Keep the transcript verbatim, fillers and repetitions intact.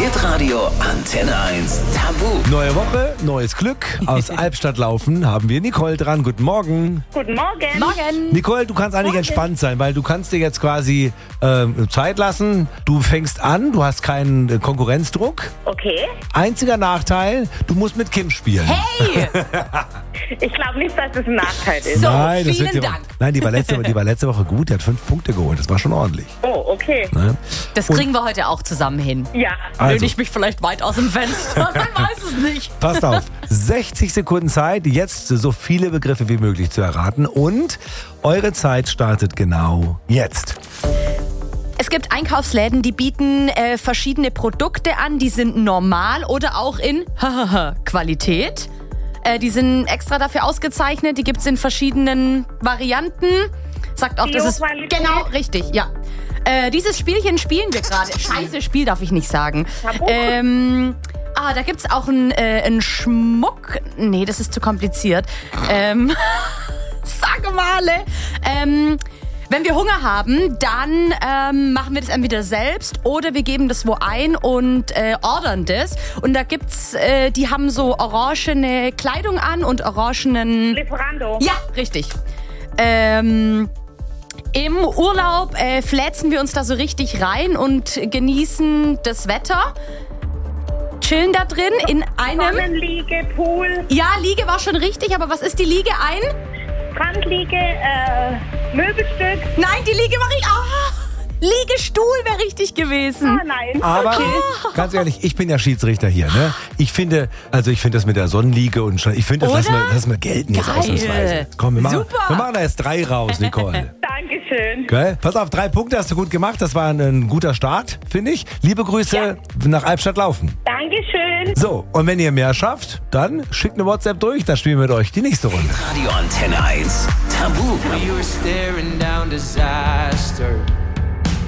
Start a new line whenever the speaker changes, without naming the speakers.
Hitradio Antenne eins Tabu.
Neue Woche, neues Glück. Aus Albstadt laufen haben wir Nicole dran. Guten Morgen.
Guten Morgen.
Morgen.
Nicole, du kannst eigentlich
Morgen.
entspannt sein, weil du kannst dir jetzt quasi äh, Zeit lassen. Du fängst an, du hast keinen äh, Konkurrenzdruck.
Okay.
Einziger Nachteil, du musst mit Kim spielen.
Hey,
Ich glaube nicht, dass das ein Nachteil ist.
So,
Nein, das
vielen
wird die,
Dank.
Nein, die war, letzte, die war letzte Woche gut. Die hat fünf Punkte geholt. Das war schon ordentlich.
Oh, okay.
Ne?
das kriegen wir heute auch zusammen hin.
Ja.
Also.
Lehne ich mich vielleicht weit aus dem Fenster, man weiß es nicht.
Passt auf, sechzig Sekunden Zeit, jetzt so viele Begriffe wie möglich zu erraten. Und eure Zeit startet genau jetzt.
Es gibt Einkaufsläden, die bieten äh, verschiedene Produkte an, die sind normal oder auch in Qualität. Äh, die sind extra dafür ausgezeichnet, die gibt es in verschiedenen Varianten. Sagt auch, das ist
Bio-Qualität.
genau richtig, ja. Äh, dieses Spielchen spielen wir gerade. Scheiße, Spiel darf ich nicht sagen.
Tabu.
Ähm, ah, da gibt's auch einen äh, einen Schmuck. Nee, das ist zu kompliziert. Ähm, sag mal. Ähm, wenn wir Hunger haben, dann ähm, machen wir das entweder selbst oder wir geben das wo ein und äh, ordern das. Und da gibt's, äh, die haben so orangene Kleidung an und orangenen...
Lieferando.
Ja, richtig. Ähm, Im Urlaub äh, fläzen wir uns da so richtig rein und genießen das Wetter. Chillen da drin in einem...
Sonnenliege, Pool,
Ja, Liege war schon richtig, aber was ist die Liege? Ein?
Strandliege, äh, Möbelstück.
Nein, die Liege war richtig... Ah, Liegestuhl wäre richtig gewesen.
Ah, nein.
Aber ganz ehrlich, ich bin ja Schiedsrichter hier, ne? Ich finde, also ich finde das mit der Sonnenliege und schon, ich finde, das lassen wir,
Oder?
lassen wir gelten jetzt
Geil.
ausnahmsweise. Komm, wir machen,
Super.
wir machen da jetzt drei raus, Nicole.
Dankeschön.
Gell? Pass auf, drei Punkte hast du gut gemacht. Das war ein, ein guter Start, finde ich. Liebe Grüße
Ja.
nach Albstadt laufen.
Dankeschön.
So, und wenn ihr mehr schafft, dann schickt eine WhatsApp durch, dann spielen wir mit euch die nächste Runde.
Radio Antenne eins Tabu.
We were staring down disaster.